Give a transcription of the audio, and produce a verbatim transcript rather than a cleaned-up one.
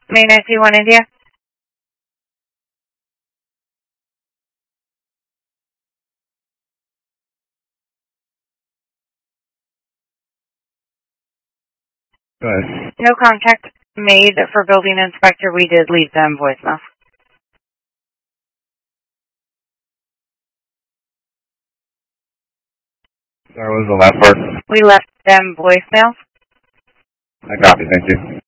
Main I C one India. Go ahead. No contact made for building inspector. We did leave them voicemail. Sorry, what was the last part? We left them voicemail. I copy, thank you.